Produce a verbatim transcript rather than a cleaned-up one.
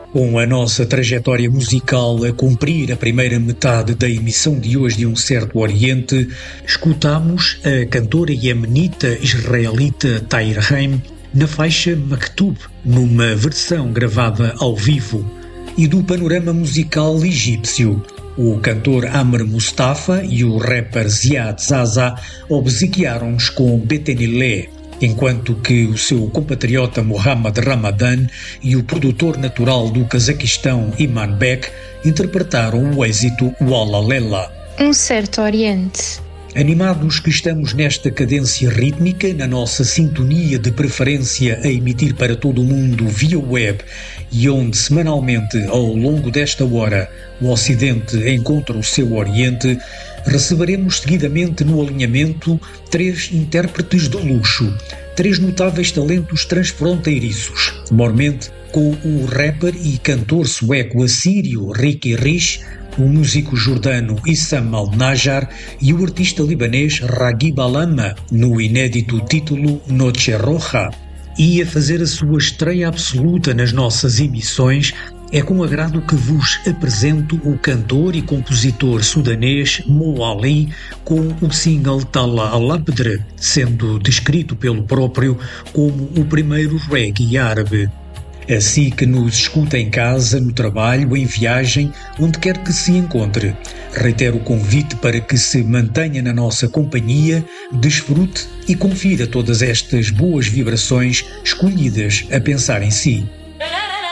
Com a nossa trajetória musical a cumprir a primeira metade da emissão de hoje de Um Certo Oriente, escutamos a cantora iemenita israelita Tahir Rahim na faixa Maktub, numa versão gravada ao vivo, e do panorama musical egípcio. O cantor Amr Mustafa e o rapper Ziad Zaza obsequiaram-nos com Betenilé, enquanto que o seu compatriota Mohammad Ramadan e o produtor natural do Cazaquistão Iman Bek interpretaram o êxito Walla Lela. Um Certo Oriente. Animados que estamos nesta cadência rítmica, na nossa sintonia de preferência a emitir para todo o mundo via web e onde semanalmente, ao longo desta hora, o Ocidente encontra o seu Oriente, receberemos seguidamente no alinhamento três intérpretes de luxo, três notáveis talentos transfronteiriços, mormente com o rapper e cantor sueco assírio Ricky Rich, o músico jordano Issam Al-Najjar e o artista libanês Raghib Alama, no inédito título Noche Roja. E a fazer a sua estreia absoluta nas nossas emissões, é com agrado que vos apresento o cantor e compositor sudanês Mo Ali com o single Tala Al-Abdr, sendo descrito pelo próprio como o primeiro reggae árabe. Assim que nos escuta em casa, no trabalho, em viagem, onde quer que se encontre, reitero o convite para que se mantenha na nossa companhia, desfrute e confira todas estas boas vibrações escolhidas a pensar em si.